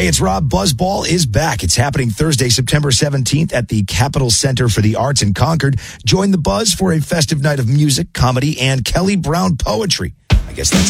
Hey, it's Rob. Buzzball is back. It's happening Thursday, September 17th at the Capitol Center for the Arts in Concord. Join the buzz for a festive night of music, comedy, and Kelly Brown poetry. I guess that's